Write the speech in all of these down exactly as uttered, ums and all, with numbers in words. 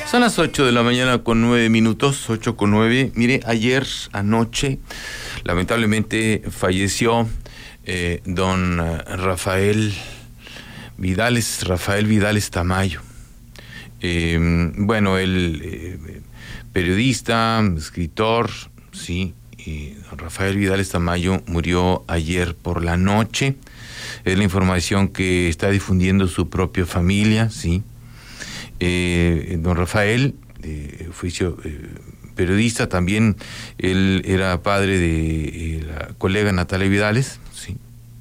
Son las ocho de la mañana con nueve minutos, ocho con nueve. Mire, ayer anoche, lamentablemente, falleció eh, don Rafael Vidales, Rafael Vidales Tamayo. Eh, bueno, él, eh, periodista, escritor, sí, y don Rafael Vidales Tamayo murió ayer por la noche. Es la información que está difundiendo su propia familia, sí. Eh, don Rafael, eh, fue eh, periodista, también él era padre de eh, la colega Natalia Vidales, sí.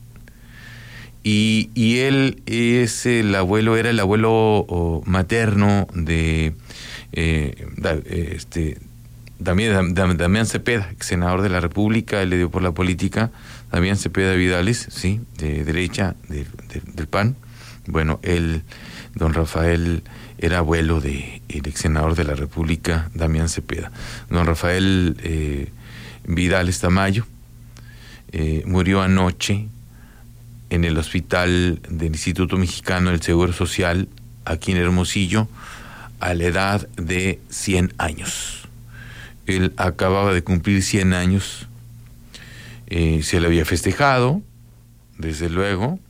Y, y él es el abuelo, era el abuelo oh, materno de eh, da, este, Damián, Damián Cepeda, ex senador de la República. Él le dio por la política, Damián Cepeda Vidales, sí, de derecha, de, de, del P A N. Bueno, él, don Rafael, era abuelo de el ex senador de la República, Damián Cepeda. Don Rafael eh, Vidales Tamayo eh, murió anoche en el hospital del Instituto Mexicano del Seguro Social, aquí en Hermosillo, a la edad de cien años. Él acababa de cumplir cien años, eh, se le había festejado, desde luego,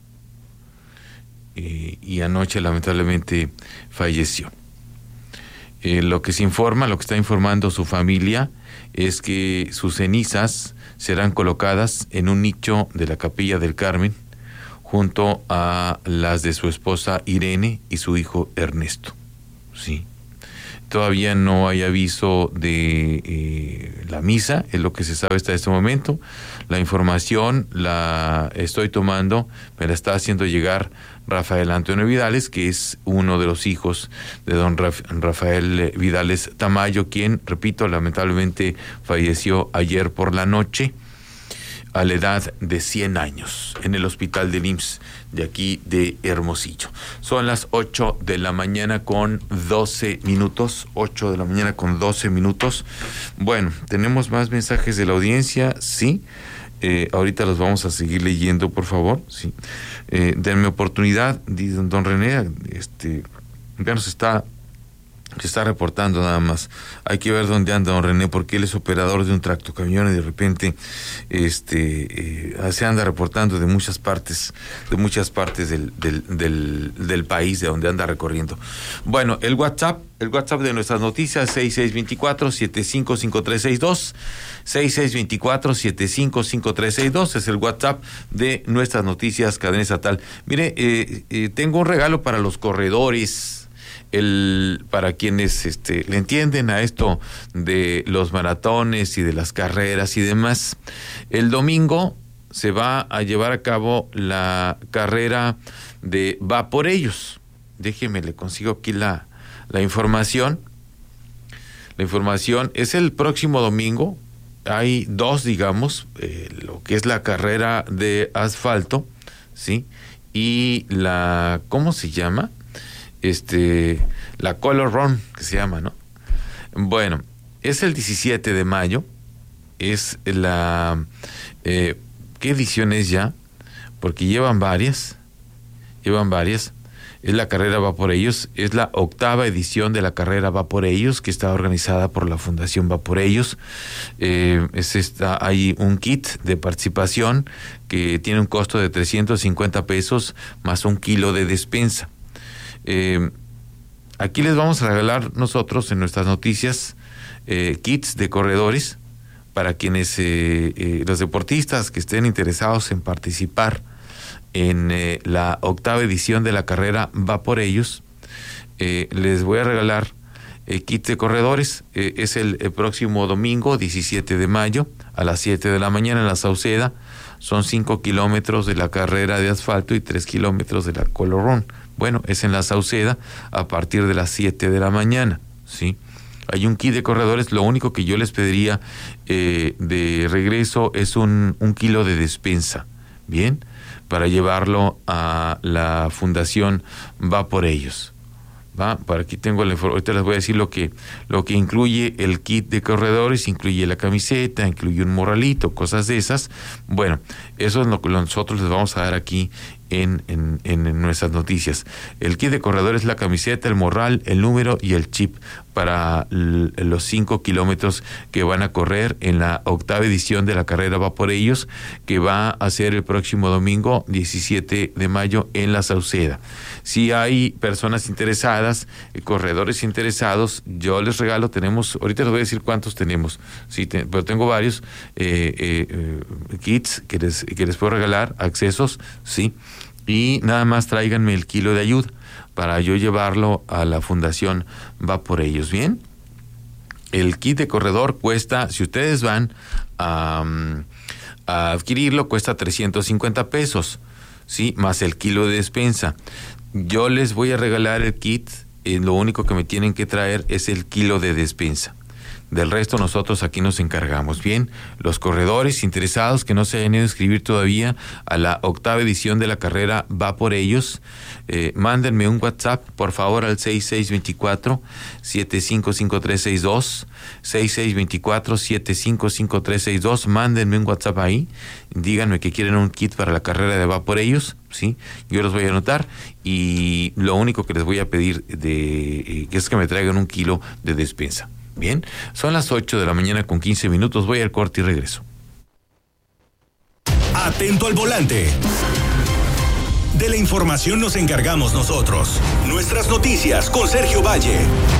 eh, y anoche lamentablemente falleció. Eh, lo que se informa, lo que está informando su familia, es que sus cenizas serán colocadas en un nicho de la Capilla del Carmen, junto a las de su esposa Irene y su hijo Ernesto, sí. Todavía no hay aviso de eh, la misa, es lo que se sabe hasta este momento. La información la estoy tomando, me la está haciendo llegar Rafael Antonio Vidales, que es uno de los hijos de don Raf- Rafael Vidales Tamayo, quien, repito, lamentablemente falleció ayer por la noche a la edad de cien años en el hospital del I M S S de aquí de Hermosillo. Son las ocho de la mañana con doce minutos, ocho de la mañana con doce minutos. Bueno, tenemos más mensajes de la audiencia, sí. Eh, ahorita los vamos a seguir leyendo, por favor, sí. Eh, denme oportunidad, dice don René, este, ya nos está... se está reportando nada más. Hay que ver dónde anda don René, porque él es operador de un tractocamión y de repente este eh, se anda reportando de muchas partes, de muchas partes del, del, del, del país, de donde anda recorriendo. Bueno, el WhatsApp, el WhatsApp de nuestras noticias, seis seis dos cuatro, siete cinco cinco tres seis dos, seis seis dos cuatro, siete cinco cinco tres seis dos, es el WhatsApp de nuestras noticias, cadena estatal. Mire, eh, eh, tengo un regalo para los corredores. El, para quienes este, le entienden a esto de los maratones y de las carreras y demás, el domingo se va a llevar a cabo la carrera de Va por Ellos. Déjeme, le consigo aquí la, la información. La información es el próximo domingo. Hay dos, digamos, eh, lo que es la carrera de asfalto, ¿sí? Y la, ¿cómo se llama? Este, la Color Run, que se llama, ¿no? Bueno, es el diecisiete de mayo, es la, eh, ¿qué edición es ya? Porque llevan varias, llevan varias, es la carrera Va por Ellos, es la octava edición de la carrera Va por Ellos, que está organizada por la Fundación Va por Ellos. Eh, es esta, hay un kit de participación que tiene un costo de trescientos cincuenta pesos más un kilo de despensa. Eh, aquí les vamos a regalar nosotros en nuestras noticias eh, kits de corredores para quienes, eh, eh, los deportistas que estén interesados en participar en eh, la octava edición de la carrera Va por Ellos. Eh, les voy a regalar eh, kits de corredores. Eh, es el, el próximo domingo, diecisiete de mayo, a las siete de la mañana en la Sauceda. Son cinco kilómetros de la carrera de asfalto y tres kilómetros de la Color Run. Bueno, es en la Sauceda a partir de las siete de la mañana, ¿sí? Hay un kit de corredores, lo único que yo les pediría eh, de regreso es un, un kilo de despensa, ¿bien? Para llevarlo a la Fundación Va por Ellos, ¿va? Para aquí tengo la información, ahorita les voy a decir lo que, lo que incluye el kit de corredores, incluye la camiseta, incluye un morralito, cosas de esas. Bueno, eso es lo que nosotros les vamos a dar aquí en, en, en nuestras noticias. El kit de corredor es la camiseta, el morral, el número y el chip para l- los cinco kilómetros que van a correr en la octava edición de la carrera Va por Ellos, que va a ser el próximo domingo diecisiete de mayo en La Sauceda. Si hay personas interesadas, eh, corredores interesados, yo les regalo, tenemos, ahorita les voy a decir cuántos tenemos, sí, te, pero tengo varios eh, eh, eh, kits que les, que les puedo regalar, accesos, sí, y nada más tráiganme el kilo de ayuda para yo llevarlo a la Fundación Va por Ellos, ¿bien? El kit de corredor cuesta, si ustedes van a, a adquirirlo, cuesta trescientos cincuenta pesos, ¿sí? Más el kilo de despensa. Yo les voy a regalar el kit, eh, lo único que me tienen que traer es el kilo de despensa. Del resto nosotros aquí nos encargamos. Bien, los corredores interesados que no se hayan ido a inscribir todavía a la octava edición de la carrera Va por Ellos, eh, mándenme un WhatsApp, por favor, al seis seis dos cuatro, siete cinco cinco tres seis dos, seis seis dos cuatro, siete cinco cinco tres seis dos, mándenme un WhatsApp ahí, díganme que quieren un kit para la carrera de Va por Ellos, ¿sí? Yo los voy a anotar y lo único que les voy a pedir de, eh, es que me traigan un kilo de despensa. Bien, son las ocho de la mañana con quince minutos, voy al corte y regreso. Atento al volante. De la información nos encargamos nosotros. Nuestras noticias con Sergio Valle.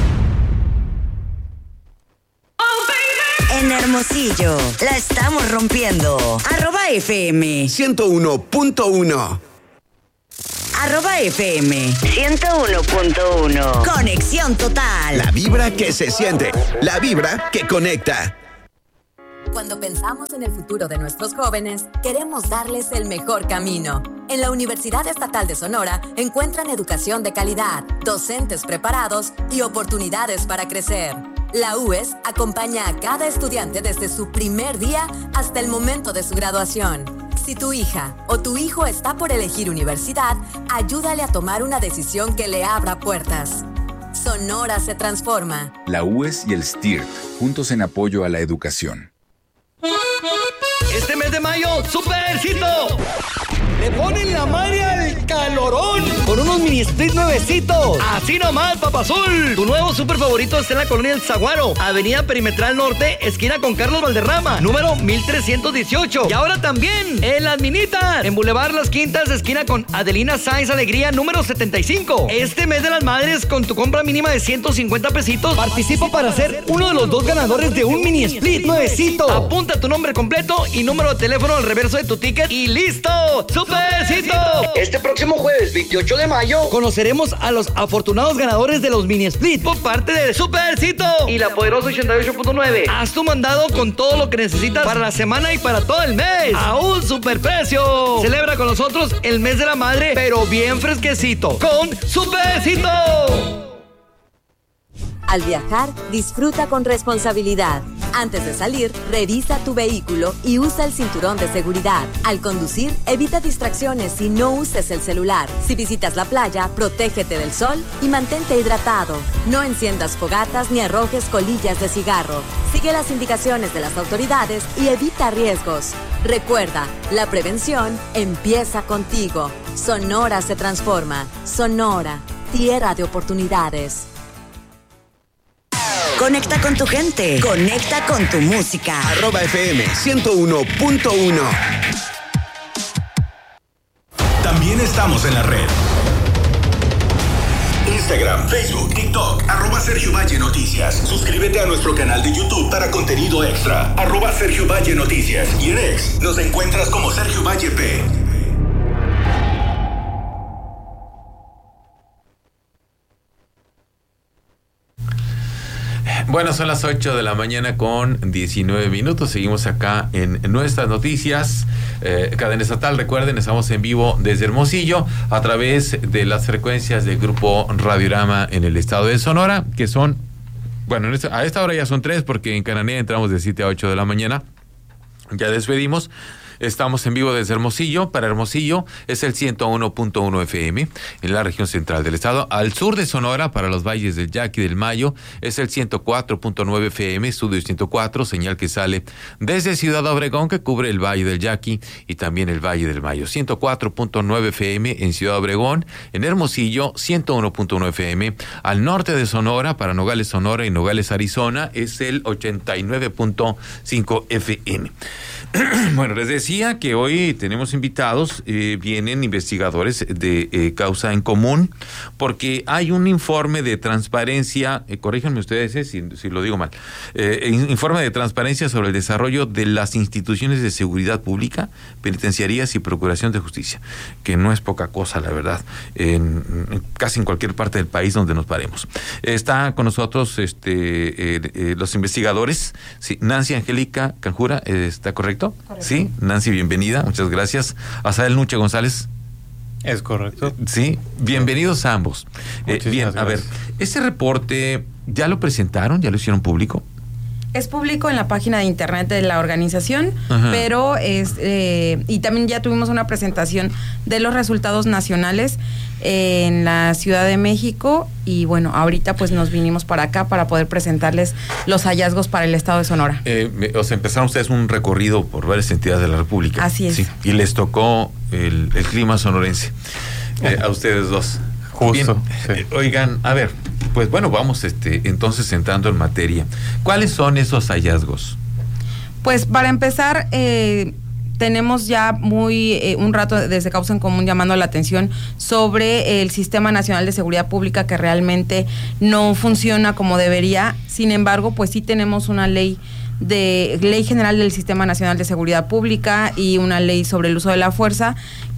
En Hermosillo, la estamos rompiendo. Arroba F M ciento uno punto uno. Arroba F M ciento uno punto uno. Conexión total. La vibra que se siente. La vibra que conecta. Cuando pensamos en el futuro de nuestros jóvenes, queremos darles el mejor camino. En la Universidad Estatal de Sonora encuentran educación de calidad, docentes preparados y oportunidades para crecer. La U E S acompaña a cada estudiante desde su primer día hasta el momento de su graduación. Si tu hija o tu hijo está por elegir universidad, ayúdale a tomar una decisión que le abra puertas. Sonora se transforma. La U E S y el S T I R T, juntos en apoyo a la educación. Este mes de mayo, ¡Supercito! Le ponen la madre al calorón con unos mini split nuevecitos. Así nomás, papazul. Tu nuevo super favorito está en la colonia El Zaguaro, Avenida Perimetral Norte, esquina con Carlos Valderrama, número mil trescientos dieciocho. Y ahora también en Las Minitas, en Boulevard Las Quintas, esquina con Adelina Sáenz Alegría, número setenta y cinco. Este mes de las madres, con tu compra mínima de ciento cincuenta pesitos, participa para ser uno de los dos ganadores de un mini split nuevecito. Apunta tu nombre completo y número de teléfono al reverso de tu ticket y ¡listo! ¡Supercito! Este próximo jueves veintiocho de mayo conoceremos a los afortunados ganadores de los mini split por parte de Supercito y la poderosa ochenta y ocho punto nueve. Haz tu mandado con todo lo que necesitas para la semana y para todo el mes a un superprecio. Celebra con nosotros el mes de la madre, pero bien fresquecito con Supercito. Al viajar, disfruta con responsabilidad. Antes de salir, revisa tu vehículo y usa el cinturón de seguridad. Al conducir, evita distracciones y no uses el celular. Si visitas la playa, protégete del sol y mantente hidratado. No enciendas fogatas ni arrojes colillas de cigarro. Sigue las indicaciones de las autoridades y evita riesgos. Recuerda, la prevención empieza contigo. Sonora se transforma. Sonora, tierra de oportunidades. Conecta con tu gente. Conecta con tu música. Arroba F M ciento uno punto uno. También estamos en la red. Instagram, Facebook, TikTok, arroba Sergio Valle Noticias. Suscríbete a nuestro canal de YouTube para contenido extra. Arroba Sergio Valle Noticias. Y en X nos encuentras como Sergio Valle P. Bueno, son las ocho de la mañana con diecinueve minutos. Seguimos acá en nuestras noticias. Eh, cadena estatal, recuerden, estamos en vivo desde Hermosillo a través de las frecuencias del grupo Radiorama en el estado de Sonora, que son, bueno, en esta, a esta hora ya son tres, porque en Cananea entramos de siete a ocho de la mañana. Ya despedimos. Estamos en vivo desde Hermosillo. Para Hermosillo es el ciento uno punto uno F M en la región central del estado. Al sur de Sonora, para los valles del Yaqui y del Mayo, es el ciento cuatro punto nueve F M, estudio ciento cuatro, señal que sale desde Ciudad Obregón, que cubre el valle del Yaqui y también el valle del Mayo. ciento cuatro punto nueve F M en Ciudad Obregón. En Hermosillo, ciento uno punto uno F M. Al norte de Sonora, para Nogales, Sonora y Nogales, Arizona, es el ochenta y nueve punto cinco F M. Bueno, les decía que hoy tenemos invitados, eh, vienen investigadores de eh, Causa en Común, porque hay un informe de transparencia, eh, corríjanme ustedes eh, si, si lo digo mal, eh, informe de transparencia sobre el desarrollo de las instituciones de seguridad pública, penitenciarías y procuración de justicia, que no es poca cosa, la verdad, en, en casi en cualquier parte del país donde nos paremos. Está con nosotros este eh, eh, los investigadores, sí, Nancy Angélica Canjura, eh, ¿está correcto? Correcto. Sí, Nancy, bienvenida, muchas gracias. Azael Nuche González. Es correcto. Sí, bienvenidos a ambos. Eh, bien, gracias. A ver, ¿este reporte ya lo presentaron, ya lo hicieron público? Es público en la página de internet de la organización, Ajá. pero es eh, y también ya tuvimos una presentación de los resultados nacionales eh, en la Ciudad de México y bueno, ahorita pues nos vinimos para acá para poder presentarles los hallazgos para el estado de Sonora. Eh, o sea, empezaron ustedes un recorrido por varias entidades de la República. Así es. Sí, y les tocó el, el clima sonorense, eh, a ustedes dos. Justo. Sí. Eh, oigan, a ver, pues bueno, vamos este entonces entrando en materia. ¿Cuáles son esos hallazgos? Pues para empezar, eh, tenemos ya muy eh, un rato desde Causa en Común llamando la atención sobre el Sistema Nacional de Seguridad Pública, que realmente no funciona como debería. Sin embargo, pues sí tenemos una ley de ley general del Sistema Nacional de Seguridad Pública y una ley sobre el uso de la fuerza,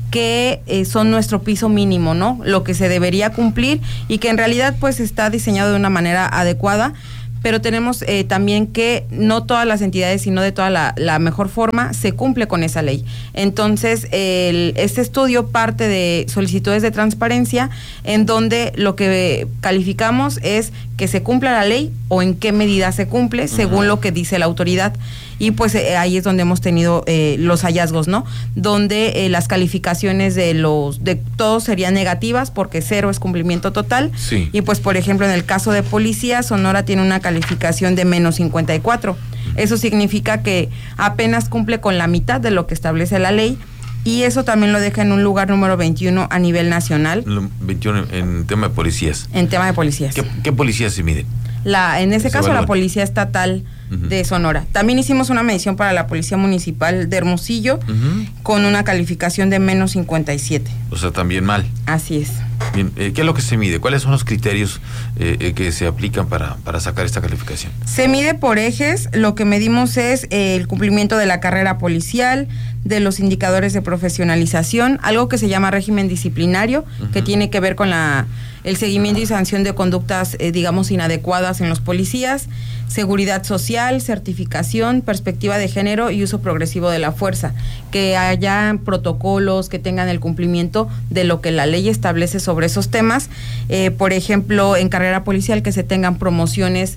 que eh, son nuestro piso mínimo, ¿no? Lo que se debería cumplir y que en realidad pues está diseñado de una manera adecuada, pero tenemos eh, también que no todas las entidades, sino de toda la, la mejor forma, se cumple con esa ley. Entonces, el, este estudio parte de solicitudes de transparencia, en donde lo que calificamos es que se cumpla la ley o en qué medida se cumple, según uh-huh. lo que dice la autoridad. Y pues eh, ahí es donde hemos tenido eh, los hallazgos, ¿no? Donde eh, las calificaciones de los de todos serían negativas, porque cero es cumplimiento total. Sí. Y pues, por ejemplo, en el caso de policía, Sonora tiene una calificación de menos cincuenta y cuatro. Eso significa que apenas cumple con la mitad de lo que establece la ley. Y eso también lo deja en un lugar número veintiuno a nivel nacional. veintiuno en tema de policías. En tema de policías. ¿Qué, qué policías se miden? La, en ese caso, evalúan? La Policía Estatal uh-huh. de Sonora. También hicimos una medición para la Policía Municipal de Hermosillo uh-huh. con una calificación de menos cincuenta y siete. O sea, también mal. Así es. Bien, eh, ¿qué es lo que se mide? ¿Cuáles son los criterios eh, eh, que se aplican para, para sacar esta calificación? Se mide por ejes. Lo que medimos es eh, el cumplimiento de la carrera policial, de los indicadores de profesionalización, algo que se llama régimen disciplinario, uh-huh. que tiene que ver con la el seguimiento y sanción de conductas, eh, digamos, inadecuadas en los policías, seguridad social, certificación, perspectiva de género y uso progresivo de la fuerza, que haya protocolos que tengan el cumplimiento de lo que la ley establece sobre esos temas. Eh, por ejemplo, en carrera policial, que se tengan promociones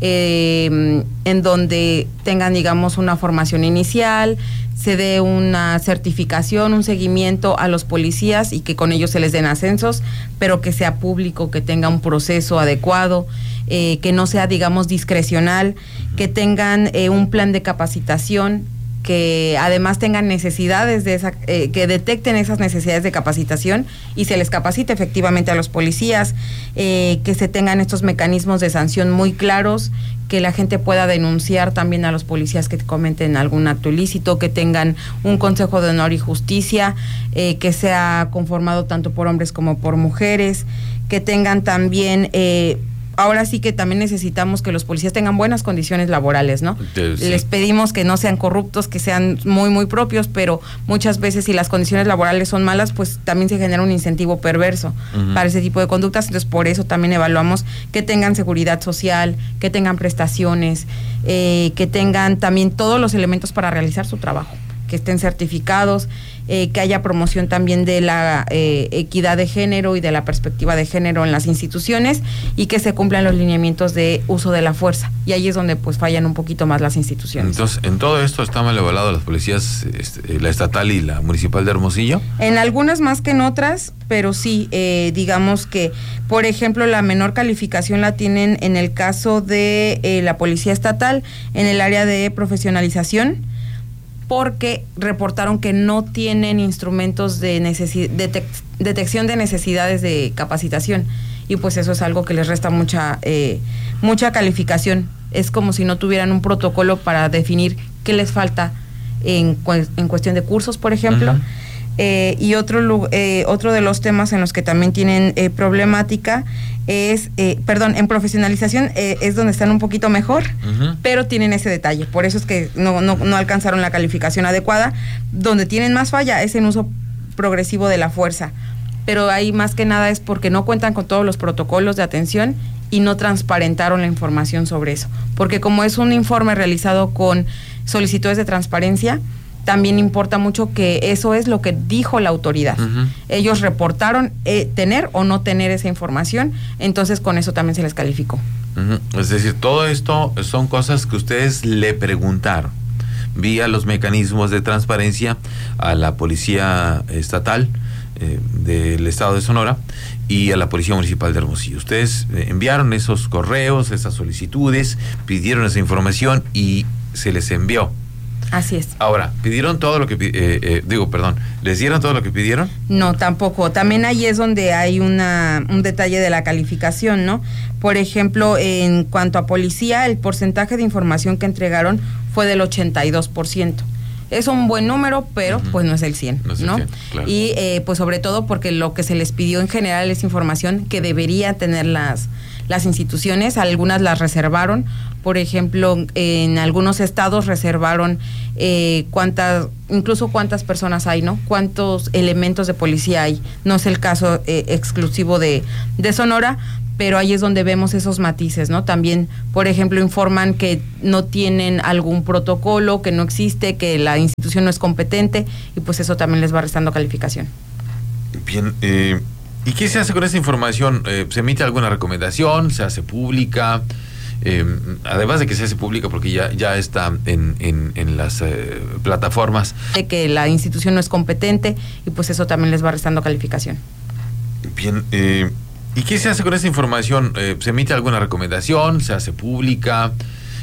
eh, en donde tengan, digamos, una formación inicial, se dé una certificación, un seguimiento a los policías y que con ellos se les den ascensos, pero que sea público, que tenga un proceso adecuado, eh, que no sea, digamos, discrecional, que tengan eh, un plan de capacitación, que además tengan necesidades de esa, eh, que detecten esas necesidades de capacitación y se les capacite efectivamente a los policías, eh, que se tengan estos mecanismos de sanción muy claros, que la gente pueda denunciar también a los policías que cometen algún acto ilícito, que tengan un consejo de honor y justicia, eh, que sea conformado tanto por hombres como por mujeres, que tengan también... Eh, Ahora sí que también necesitamos que los policías tengan buenas condiciones laborales, ¿no? Sí. Les pedimos que no sean corruptos, que sean muy, muy propios, pero muchas veces si las condiciones laborales son malas, pues también se genera un incentivo perverso uh-huh. para ese tipo de conductas. Entonces, por eso también evaluamos que tengan seguridad social, que tengan prestaciones, eh, que tengan también todos los elementos para realizar su trabajo. que estén certificados, eh, que haya promoción también de la eh, equidad de género y de la perspectiva de género en las instituciones y que se cumplan los lineamientos de uso de la fuerza. Y ahí es donde pues fallan un poquito más las instituciones. Entonces, ¿en todo esto está mal evaluado las policías, este, la estatal y la municipal de Hermosillo? En algunas más que en otras, pero sí, eh, digamos que, por ejemplo, la menor calificación la tienen en el caso de eh, la policía estatal, en el área de profesionalización, porque reportaron que no tienen instrumentos de necesi- detec- detección de necesidades de capacitación, y pues eso es algo que les resta mucha eh, mucha calificación. Es como si no tuvieran un protocolo para definir qué les falta en, cu- en cuestión de cursos, por ejemplo. Uh-huh. Eh, y otro, eh, otro de los temas en los que también tienen eh, problemática es, eh, perdón, en profesionalización eh, es donde están un poquito mejor, uh-huh. pero tienen ese detalle, por eso es que no, no, no alcanzaron la calificación adecuada. Donde tienen más falla es en uso progresivo de la fuerza, pero ahí más que nada es porque no cuentan con todos los protocolos de atención y no transparentaron la información sobre eso, porque como es un informe realizado con solicitudes de transparencia, también importa mucho que eso es lo que dijo la autoridad. Uh-huh. Ellos reportaron eh, tener o no tener esa información, entonces con eso también se les calificó. Uh-huh. Es decir, todo esto son cosas que ustedes le preguntaron vía los mecanismos de transparencia a la Policía Estatal eh, del Estado de Sonora y a la Policía Municipal de Hermosillo. Ustedes eh, enviaron esos correos, esas solicitudes, pidieron esa información y se les envió. Así es. Ahora, ¿pidieron todo lo que, eh, eh, digo, perdón, ¿les dieron todo lo que pidieron? No, tampoco. También ahí es donde hay una un detalle de la calificación, ¿no? Por ejemplo, en cuanto a policía, el porcentaje de información que entregaron fue del ochenta y dos por ciento. Es un buen número, pero uh-huh. pues no es el cien, ¿no? Es el cien, claro. Y eh, pues sobre todo porque lo que se les pidió en general es información que debería tener las, las instituciones. Algunas las reservaron. Por ejemplo, en algunos estados reservaron eh, cuántas, incluso cuántas personas hay, ¿no? Cuántos elementos de policía hay. No es el caso eh, exclusivo de, de Sonora, pero ahí es donde vemos esos matices, ¿no? También, por ejemplo, informan que no tienen algún protocolo, que no existe, que la institución no es competente, y pues eso también les va restando calificación. Bien, eh, ¿y qué se hace con esa información? Eh, ¿Se emite alguna recomendación? ¿Se hace pública? Eh, además de que se hace pública porque ya, ya está en, en, en las eh, plataformas. De que la institución no es competente y pues eso también les va restando calificación. Bien, eh, ¿y qué se hace con esa información? Eh, ¿Se emite alguna recomendación? ¿Se hace pública?